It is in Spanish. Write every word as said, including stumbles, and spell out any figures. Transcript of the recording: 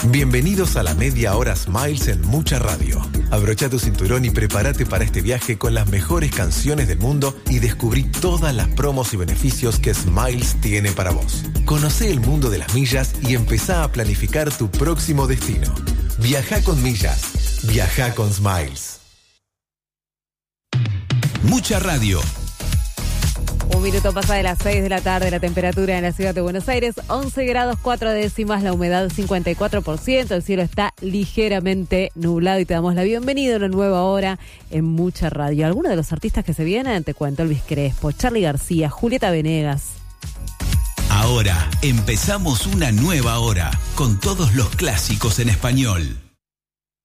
Bienvenidos a la media hora Smiles en Mucha Radio. Abrocha tu cinturón y prepárate para este viaje con las mejores canciones del mundo y descubrí todas las promos y beneficios que Smiles tiene para vos. Conocé el mundo de las millas y empezá a planificar tu próximo destino. Viajá con millas. Viajá con Smiles. Mucha Radio. Un minuto pasa de las seis de la tarde, la temperatura en la ciudad de Buenos Aires, once grados cuatro décimas, la humedad cincuenta y cuatro por ciento, el cielo está ligeramente nublado y te damos la bienvenida a una nueva hora en Mucha Radio. Algunos de los artistas que se vienen, te cuento: Elvis Crespo, Charly García, Julieta Venegas. Ahora empezamos una nueva hora con todos los clásicos en español.